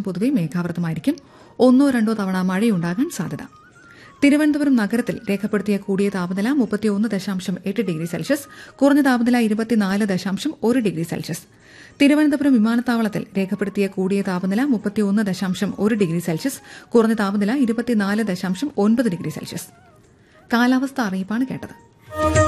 പൊതുവെ മേഘാവൃതമായിരിക്കും. 1-2 തവണ മഴയുണ്ടാകാൻ സാധ്യത. തിരുവനന്തപുരം നഗരത്തിൽ രേഖപ്പെടുത്തിയ കൂടിയ താപനില 31.8 ഡിഗ്രി സെൽഷ്യസ്, കുറഞ്ഞ താപനില 24.1 ഡിഗ്രി സെൽഷ്യസ്. തിരുവനന്തപുരം വിമാനത്താവളത്തിൽ രേഖപ്പെടുത്തിയ കൂടിയ താപനില 31.1 ഡിഗ്രി സെൽഷ്യസ്, കുറഞ്ഞ താപനില 24.9 ഡിഗ്രി സെൽഷ്യസ്. കാലാവസ്ഥ അറിയിപ്പാണ് കേട്ടത്.